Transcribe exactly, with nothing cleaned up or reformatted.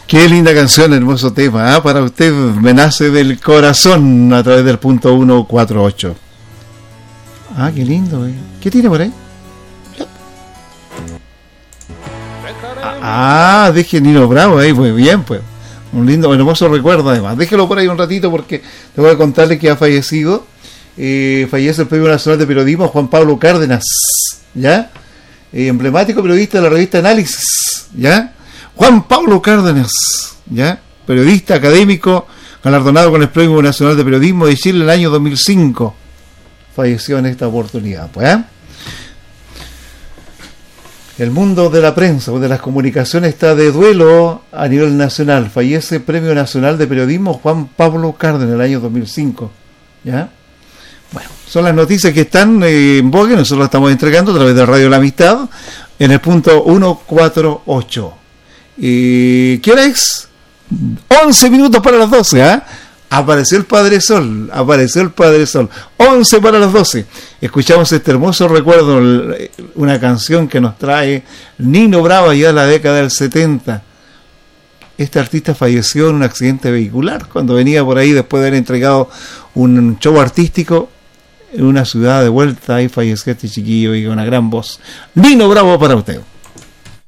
Qué linda canción, hermoso tema, ¿eh? Para usted, Me nace del corazón, a través del punto ciento cuarenta y ocho. Ah, qué lindo, ¿eh? ¿Qué tiene por ahí? Ah, deje Nino Bravo ahí, muy bien, pues. Un lindo, hermoso recuerdo además. Déjelo por ahí un ratito porque te voy a contarle que ha fallecido. Eh, fallece el Premio Nacional de Periodismo Juan Pablo Cárdenas, ¿ya? Eh, emblemático periodista de la revista Análisis, ¿ya? Juan Pablo Cárdenas, ¿ya? Periodista académico, galardonado con el Premio Nacional de Periodismo de Chile en el año dos mil cinco. Falleció en esta oportunidad, pues, ¿eh? El mundo de la prensa o de las comunicaciones está de duelo a nivel nacional. Fallece Premio Nacional de Periodismo Juan Pablo Cárdenas en el año dos mil cinco, ¿ya? Bueno, son las noticias que están eh, en boga, nosotros las estamos entregando a través de Radio La Amistad en el punto ciento cuarenta y ocho. Eh, ¿Qué hora es? once minutos para las doce, ¿ah? ¿eh? Apareció el Padre Sol, apareció el Padre Sol. once para las doce. Escuchamos este hermoso recuerdo, una canción que nos trae Nino Bravo ya en la década del setenta. Este artista falleció en un accidente vehicular cuando venía por ahí después de haber entregado un show artístico en una ciudad de vuelta. Ahí falleció este chiquillo y con una gran voz. Nino Bravo para usted.